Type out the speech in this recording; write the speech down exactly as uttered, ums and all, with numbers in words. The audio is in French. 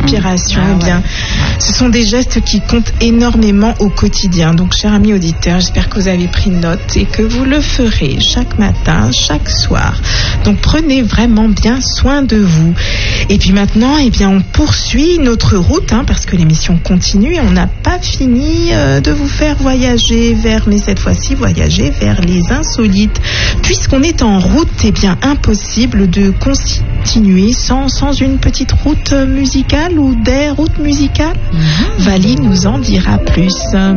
respiration, Ah, eh bien, ouais. ce sont des gestes qui comptent énormément au quotidien. Donc, chers amis auditeurs, j'espère que vous avez pris note et que vous le ferez chaque matin, chaque soir. Donc, prenez vraiment bien soin de vous. Et puis maintenant, eh bien, on poursuit notre route, hein, parce que l'émission continue et on n'a pas fini euh, de vous faire voyager vers, mais cette fois-ci, voyager vers les insolites. Puisqu'on est en route, eh bien, impossible de continuer sans, sans une petite route musicale ou des routes musicales. Mmh. Vali nous en dira plus.